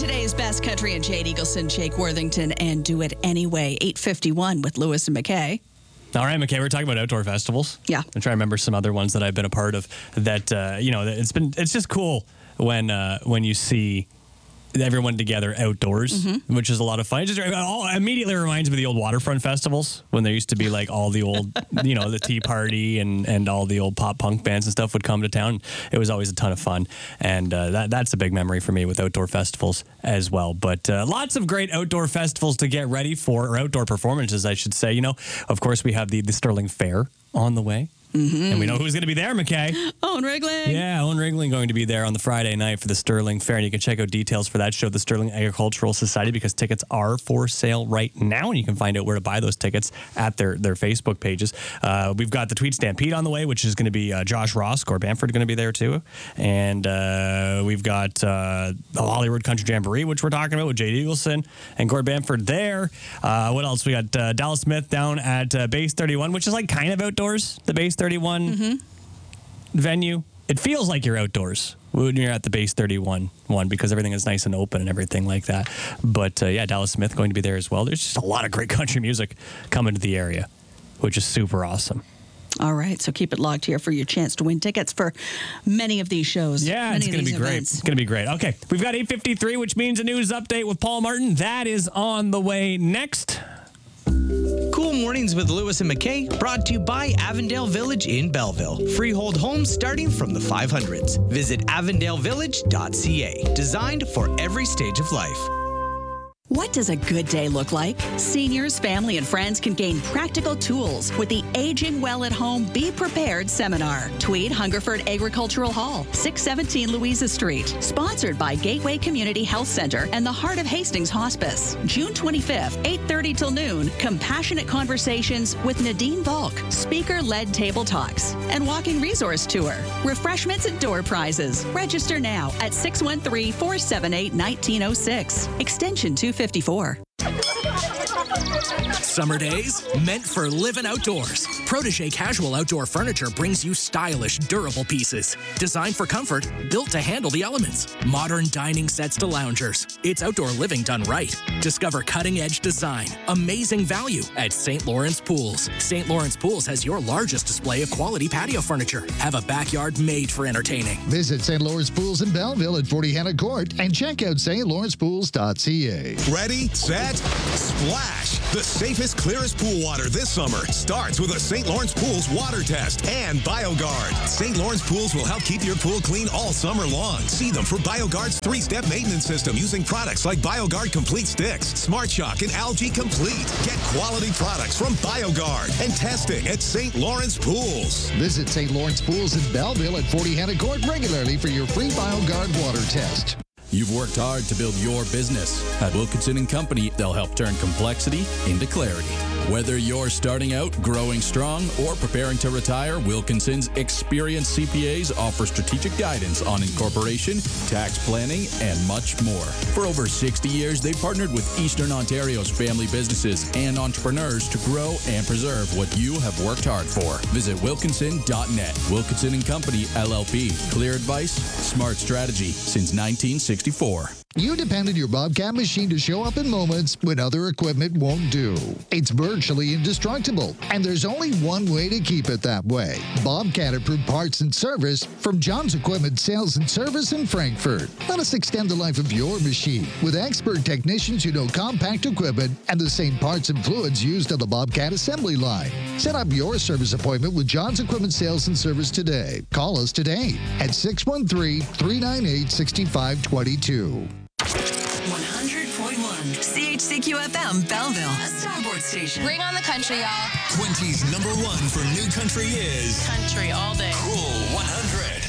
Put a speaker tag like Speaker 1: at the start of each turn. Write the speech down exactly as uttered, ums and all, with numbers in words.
Speaker 1: Today's best country and Jade Eagleson, Jake Worthington, and Do It Anyway. eight fifty-one with Lewis and McKay.
Speaker 2: All right, McKay, we're talking about outdoor festivals.
Speaker 1: Yeah.
Speaker 2: I'm trying to remember some other ones that I've been a part of that, uh, you know, it's been, it's just cool when, uh, when you see everyone together outdoors, mm-hmm. which is a lot of fun. It just all immediately reminds me of the old waterfront festivals when there used to be like all the old, you know, the Tea Party and, and all the old pop punk bands and stuff would come to town. It was always a ton of fun. And uh, that that's a big memory for me with outdoor festivals as well. But uh, lots of great outdoor festivals to get ready for, or outdoor performances, I should say. You know, of course, we have the, the Sterling Fair on the way. Mm-hmm. And we know who's going to be there, McKay.
Speaker 1: Owen Rigling.
Speaker 2: Yeah, Owen Rigling going to be there on the Friday night for the Sterling Fair. And you can check out details for that show, the Sterling Agricultural Society, because tickets are for sale right now. And you can find out where to buy those tickets at their, their Facebook pages. Uh, we've got the Tweed Stampede on the way, which is going to be uh, Josh Ross, Gord Bamford going to be there too. And uh, we've got uh, the Hollywood Country Jamboree, which we're talking about with Jade Eagleson and Gord Bamford there. Uh, what else? We got uh, Dallas Smith down at uh, Base thirty-one, which is like kind of outdoors, the Base thirty-one mm-hmm. venue. It feels like you're outdoors when you're at the Base thirty-one one because everything is nice and open and everything like that. But uh, yeah, Dallas Smith going to be there as well. There's just a lot of great country music coming to the area, which is super awesome.
Speaker 1: All right, so keep it locked here for your chance to win tickets for many of these shows.
Speaker 2: Yeah, it's going to be great. It's going to be great. Okay, we've got eight fifty-three, which means a news update with Paul Martin. That is on the way next.
Speaker 3: Cool Mornings with Lewis and McKay, brought to you by Avondale Village in Belleville. Freehold homes starting from the five hundreds. Visit avondale village dot c a. Designed for every stage of life.
Speaker 1: What does a good day look like? Seniors, family, and friends can gain practical tools with the Aging Well at Home Be Prepared seminar. Tweed Hungerford Agricultural Hall, six seventeen Louisa Street. Sponsored by Gateway Community Health Center and the Heart of Hastings Hospice. June twenty-fifth, eight thirty till noon. Compassionate conversations with Nadine Volk. Speaker-led table talks and walking resource tour. Refreshments and door prizes. Register now at six one three, four seven eight, one nine zero six. Extension two fifty-four.
Speaker 4: Summer days meant for living outdoors. Protégé Casual Outdoor Furniture brings you stylish, durable pieces. Designed for comfort, built to handle the elements. Modern dining sets to loungers. It's outdoor living done right. Discover cutting-edge design, amazing value at Saint Lawrence Pools. Saint Lawrence Pools has your largest display of quality patio furniture. Have a backyard made for entertaining.
Speaker 5: Visit Saint Lawrence Pools in Belleville at forty Hannah Court and check out st lawrence pools dot c a.
Speaker 6: Ready, set, splash! The safest, clearest pool water this summer starts with a Saint Lawrence Pools water test and BioGuard. Saint Lawrence Pools will help keep your pool clean all summer long. See them for BioGuard's three-step maintenance system using products like BioGuard Complete Sticks, Smart Shock, and Algae Complete. Get quality products from BioGuard and testing at Saint Lawrence Pools.
Speaker 5: Visit Saint Lawrence Pools in Belleville at forty Hannah Court regularly for your free BioGuard water test.
Speaker 7: You've worked hard to build your business. At Wilkinson and Company, they'll help turn complexity into clarity. Whether you're starting out, growing strong, or preparing to retire, Wilkinson's experienced C P As offer strategic guidance on incorporation, tax planning, and much more. For over sixty years, they've partnered with Eastern Ontario's family businesses and entrepreneurs to grow and preserve what you have worked hard for. Visit wilkinson dot net. Wilkinson and Company, L L P. Clear advice, smart strategy since nineteen sixty-four.
Speaker 5: You depend on your Bobcat machine to show up in moments when other equipment won't do. It's virtually indestructible, and there's only one way to keep it that way. Bobcat approved parts and service from John's Equipment Sales and Service in Frankfurt. Let us extend the life of your machine with expert technicians who know compact equipment and the same parts and fluids used on the Bobcat assembly line. Set up your service appointment with John's Equipment Sales and Service today. Call us today at six one three, three nine eight, six five two two.
Speaker 8: one hundred point one C H C Q F M, Belleville, a Starboard station.
Speaker 9: Bring on the country, y'all.
Speaker 6: twenty's number one for new country is
Speaker 9: Country all day.
Speaker 6: Cool one hundred.